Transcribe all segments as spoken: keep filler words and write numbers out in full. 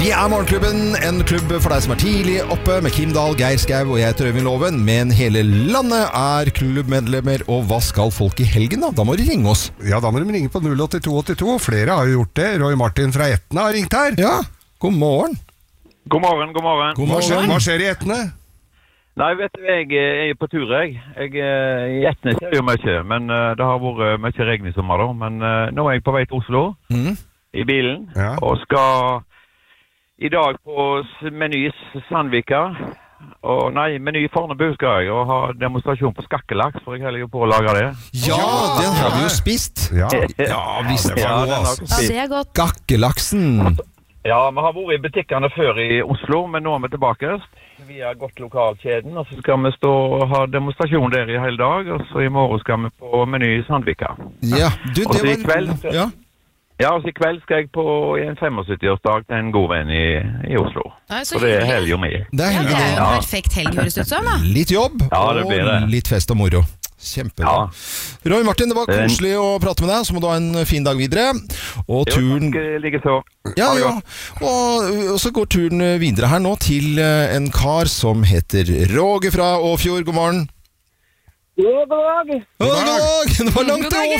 Vi er Morgenklubben, en klubb for deg som er tidlig oppe med Kim Dahl, Geir Skau og jeg heter Øyvind Loven. Men hele landet er klubbmedlemmer, og hva skal folk i helgen da? Da må de ringe oss. Ja, da må de ringe på null åtte to åtte to. Flere har jo gjort det. Roy Martin fra Etne har ringt her. Ja, god morgen. God morgen, god morgen. God morgen. Hva skjer, hva skjer i Etne? Nei, vet du, jeg er på tur, jeg. jeg I Etne skjer jo mye, men uh, det har vært mye regn i sommer da. Men uh, nå er jeg på vei til Oslo, mm. i bilen, ja. og skal i dag på Meny Sandvika, og nei, Meny Fornebu skal jeg, og ha demonstrasjon på skakkelaks, for jeg heller jo på å lage det. Ja, den har vi jo spist. Ja, ja visst. Ja, Ja, Ja, det er godt. Skakkelaksen. Ja, vi har vært i butikkene før i Oslo, men nå er vi tilbake. Vi har gått lokalkjeden, og så skal vi stå og ha demonstrasjon der i hele dag, og så i morgen skal vi på Meny Sandvika. Ja, du, Og det så i var... kveld, Ja. ja, og så i kveld skal jeg på en femogsytti-årsdag til en god venn i, i Oslo. Nei, så Så det er hyggelig. helg og mye. Det er Ja, det heldig. er jo Ja. en perfekt helg, høres det ut som da. Litt jobb, Ja, det blir det. og litt fest og moro. Kjempebra. Ja. Roy Martin, det var Den- koselig å prate med deg, så må du ha en fin dag videre. Og Jo, turen... takk, like så. Ja, Ha det ja. godt. Og, og så går turen videre her nå til eh, en kar som heter Roger fra Åfjord. God morgen. God dag. God dag! Det var langt God til dag,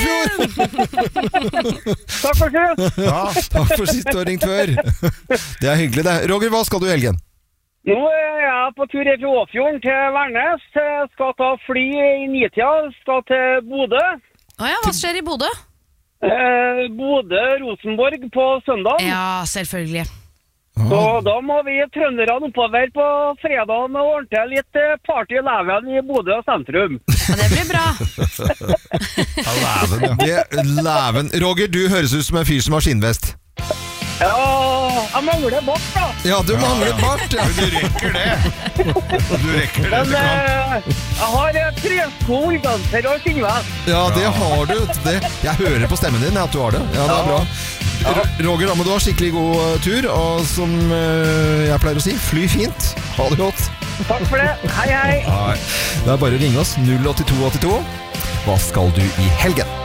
Åfjord! Takk for sist. Ja. Takk for sist du har ringt før. Det er hyggelig det. Roger, hva skal du i helgen? Nå er jeg på tur fra Åfjorden til Værnes. Jeg skal ta fly i nitida. Skal til Bodø. Åja, hva skjer i Bodø? Eh, Bodø-Rosenborg på søndag. Ja, selvfølgelig. Så da må vi trønderne oppover på fredagen og ordne litt eh, party eleven i Bodø sentrum. Ja, det blir bra. Ja, læven, ja. Det, læven. Roger, du høres ut som en fyr som har skinnvest. Ja, jeg mangler bort da. Ja, du mangler bart. Ja. Men du rekker det. Du rekker det. Men Du kan. eh, jeg har eh, tresko, ullgenser og skinnvest. Ja, det har du. Det, jeg hører på stemmen din at du har det. Ja, det er bra. R- Roger, da må du ha skikkelig god uh, tur, og som uh, jeg pleier å si, fly fint. Ha det godt. Takk for det. Hei, hei. Nei, det er bare å ringe oss null åtte to åtte to. Hva skal du i helgen?